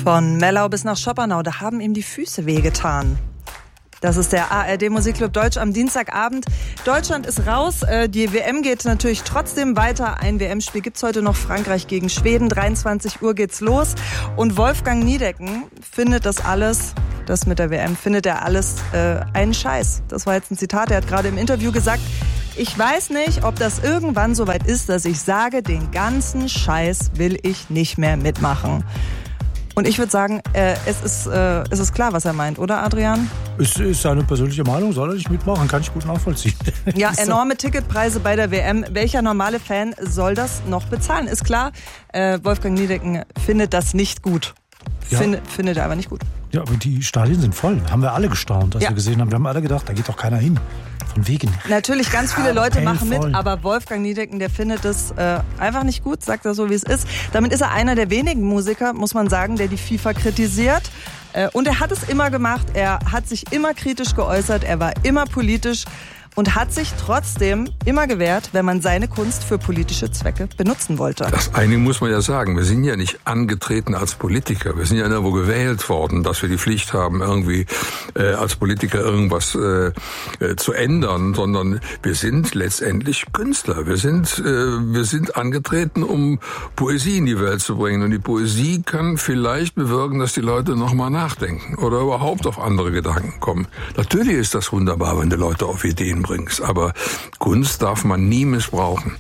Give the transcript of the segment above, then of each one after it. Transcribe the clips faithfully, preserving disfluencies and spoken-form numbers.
Von Mellau bis nach Schoppernau, da haben ihm die Füße wehgetan. Das ist der A R D Musikclub Deutsch am Dienstagabend. Deutschland ist raus. Die W M geht natürlich trotzdem weiter. Ein W M-Spiel gibt's heute noch. Frankreich gegen Schweden. dreiundzwanzig Uhr geht's los. Und Wolfgang Niedecken findet das alles, das mit der W M, findet er alles äh, einen Scheiß. Das war jetzt ein Zitat. Er hat gerade im Interview gesagt, ich weiß nicht, ob das irgendwann so weit ist, dass ich sage, den ganzen Scheiß will ich nicht mehr mitmachen. Und ich würde sagen, äh, es ist, äh, es ist klar, was er meint, oder Adrian? Es ist seine persönliche Meinung, soll er nicht mitmachen, kann ich gut nachvollziehen. Ja, enorme Ticketpreise bei der W M. Welcher normale Fan soll das noch bezahlen? Ist klar, äh, Wolfgang Niedecken findet das nicht gut. Ja. Find, findet er aber nicht gut. Ja, aber die Stadien sind voll. Haben wir alle gestaunt, als ja. wir gesehen haben. Wir haben alle gedacht, da geht doch keiner hin. Von wegen. Natürlich, ganz viele Leute machen mit, voll. aber Wolfgang Niedecken, der findet es äh, einfach nicht gut, sagt er so, wie es ist. Damit ist er einer der wenigen Musiker, muss man sagen, der die FIFA kritisiert. Äh, und er hat es immer gemacht, er hat sich immer kritisch geäußert, er war immer politisch und hat sich trotzdem immer gewehrt, wenn man seine Kunst für politische Zwecke benutzen wollte. Das eine muss man ja sagen, wir sind ja nicht angetreten als Politiker, wir sind ja irgendwo gewählt worden, dass wir die Pflicht haben, irgendwie äh, als Politiker irgendwas äh, äh, zu ändern, sondern wir sind letztendlich Künstler. Wir sind, äh, wir sind angetreten, um Poesie in die Welt zu bringen. Und die Poesie kann vielleicht bewirken, dass die Leute nochmal nachdenken oder überhaupt auf andere Gedanken kommen. Natürlich ist das wunderbar, wenn die Leute auf Ideen bringst, aber Kunst darf man nie missbrauchen.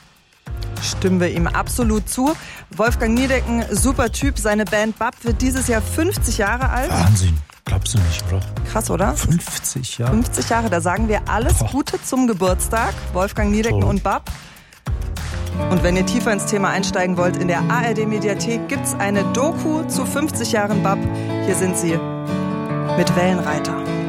Stimmen wir ihm absolut zu. Wolfgang Niedecken, super Typ. Seine Band B A P wird dieses Jahr fünfzig Jahre alt. Wahnsinn. Glaubst du nicht, oder? Krass, oder? fünfzig Jahre. fünfzig Jahre, da sagen wir alles Boah. Gute zum Geburtstag. Wolfgang Niedecken Toll. Und B A P. Und wenn ihr tiefer ins Thema einsteigen wollt, in der A R D Mediathek gibt's eine Doku zu fünfzig Jahren B A P. Hier sind sie mit Wellenreiter.